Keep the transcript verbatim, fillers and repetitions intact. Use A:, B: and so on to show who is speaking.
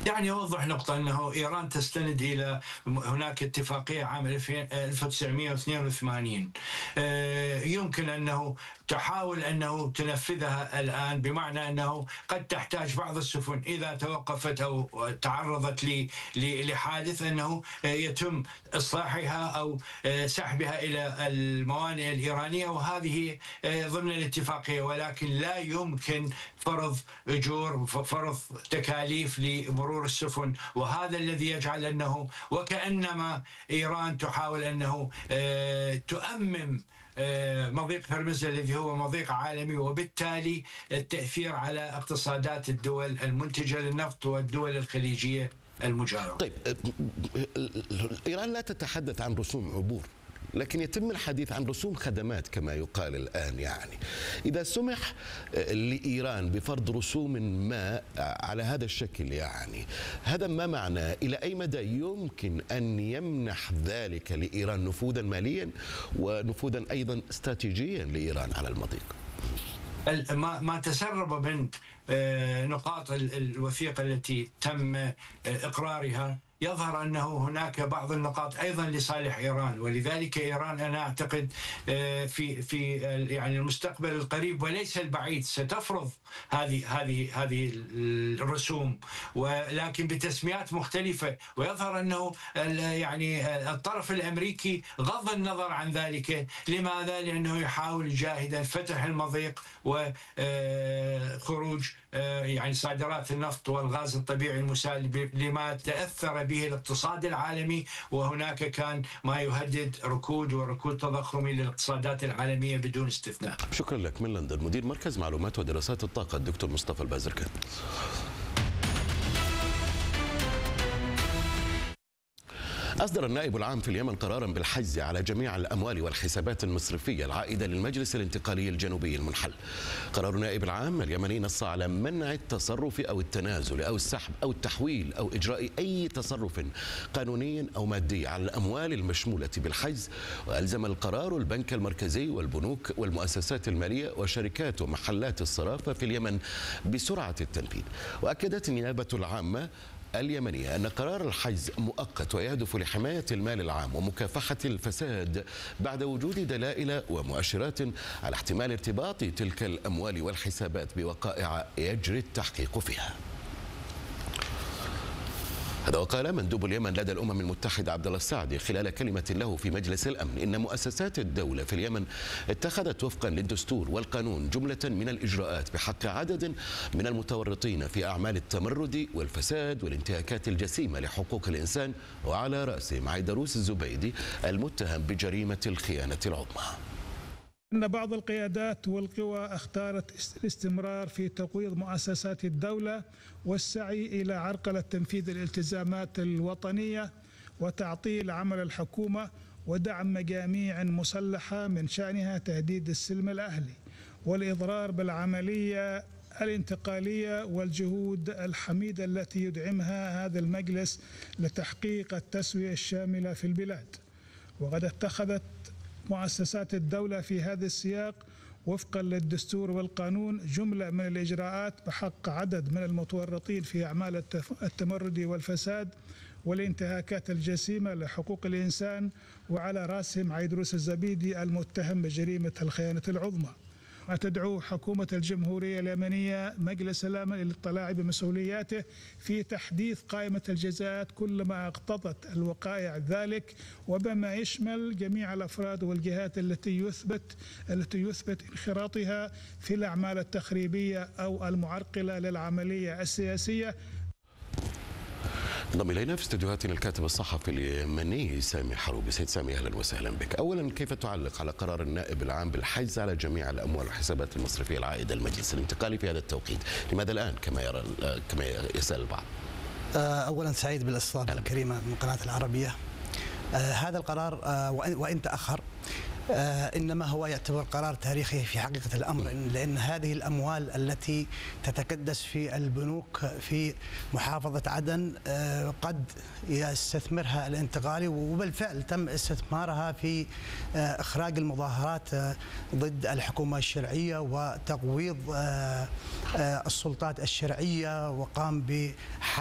A: يعني أوضح نقطة أنه إيران تستند إلى هناك اتفاقية عام ألف وتسعمئة واثنين وثمانين آه، يمكن أنه تحاول أنه تنفذها الآن، بمعنى أنه قد تحتاج بعض السفن إذا توقفت أو تعرضت لحادث أنه يتم إصلاحها أو سحبها إلى الموانئ الإيرانية، وهذه ضمن الاتفاقية، ولكن لا يمكن فرض أجور فرض تكاليف لمرور السفن. وهذا الذي يجعل أنه وكأنما إيران تحاول أنه تؤمم مضيق هرمز الذي هو مضيق عالمي، وبالتالي التأثير على اقتصادات الدول المنتجة للنفط والدول الخليجية المجاورة.
B: طيب، إيران لا تتحدث عن رسوم عبور، لكن يتم الحديث عن رسوم خدمات كما يقال الآن. يعني إذا سمح لإيران بفرض رسوم ما على هذا الشكل، يعني هذا ما معناه؟ إلى أي مدى يمكن أن يمنح ذلك لإيران نفوذا ماليا ونفوذا أيضا استراتيجيا لإيران على المضيق؟
A: ما ما تسرب من نقاط الوثيقة التي تم إقرارها يظهر أنه هناك بعض النقاط أيضا لصالح إيران، ولذلك إيران أنا أعتقد في في يعني المستقبل القريب وليس البعيد ستفرض هذه هذه هذه الرسوم، ولكن بتسميات مختلفة. ويظهر أنه يعني الطرف الأمريكي غض النظر عن ذلك. لماذا؟ لأنه يحاول جاهدا فتح المضيق وخروج يعني صادرات النفط والغاز الطبيعي المسال لما تأثر به الاقتصاد العالمي، وهناك كان ما يهدد ركود وركود تضخمي للاقتصادات العالمية بدون استثناء.
B: شكرا لك. من لندن مدير مركز معلومات ودراسات الطاقة الدكتور مصطفى البازركان. أصدر النائب العام في اليمن قرارا بالحجز على جميع الأموال والحسابات المصرفية العائدة للمجلس الانتقالي الجنوبي المنحل. قرار النائب العام اليمني نص على منع التصرف أو التنازل أو السحب أو التحويل أو إجراء أي تصرف قانوني أو مادي على الأموال المشمولة بالحجز، وألزم القرار البنك المركزي والبنوك والمؤسسات المالية وشركات ومحلات الصرافة في اليمن بسرعة التنفيذ. وأكدت النيابة العامة اليمنية أن قرار الحجز مؤقت ويهدف لحماية المال العام ومكافحة الفساد بعد وجود دلائل ومؤشرات على احتمال ارتباط تلك الأموال والحسابات بوقائع يجري التحقيق فيها. هذا وقال مندوب اليمن لدى الأمم المتحدة عبد الله السعدي خلال كلمة له في مجلس الأمن إن مؤسسات الدولة في اليمن اتخذت وفقا للدستور والقانون جملة من الإجراءات بحق عدد من المتورطين في أعمال التمرد والفساد والانتهاكات الجسيمة لحقوق الإنسان، وعلى رأسهم عيدروس الزبيدي المتهم بجريمة الخيانة العظمى.
C: أن بعض القيادات والقوى اختارت الاستمرار في تقويض مؤسسات الدولة والسعي إلى عرقلة تنفيذ الالتزامات الوطنية وتعطيل عمل الحكومة ودعم مجاميع مسلحة من شأنها تهديد السلم الأهلي والإضرار بالعملية الانتقالية والجهود الحميدة التي يدعمها هذا المجلس لتحقيق التسوية الشاملة في البلاد. وقد اتخذت مؤسسات الدولة في هذا السياق وفقا للدستور والقانون جملة من الإجراءات بحق عدد من المتورطين في أعمال التمرد والفساد والانتهاكات الجسيمة لحقوق الإنسان، وعلى رأسهم عيدروس الزبيدي المتهم بجريمة الخيانة العظمى. وتدعو حكومة الجمهورية اليمنية مجلس الأمن للاطلاع بمسؤولياته في تحديث قائمة الجزاءات كلما اقتضت الوقائع ذلك، وبما يشمل جميع الأفراد والجهات التي يثبت التي يثبت انخراطها في الأعمال التخريبية أو المعرقلة للعملية السياسية.
B: انضم الينا في استديوهاتنا الكاتب الصحفي اليمني سامي حروبي. سيد سامي، اهلا وسهلا بك. اولا، كيف تعلق على قرار النائب العام بالحجز على جميع الاموال والحسابات المصرفيه العائده للمجلس الانتقالي في هذا التوقيت؟ لماذا الان كما يرى كما يسال البعض؟
D: اولا سعيد بالاستضافه الكريمه من قناه العربيه. هذا القرار وان تاخر إنما هو يعتبر قرار تاريخي في حقيقة الأمر، لأن هذه الأموال التي تتكدس في البنوك في محافظة عدن قد يستثمرها الانتقالي، وبالفعل تم استثمارها في إخراج المظاهرات ضد الحكومة الشرعية وتقويض السلطات الشرعية، وقام ب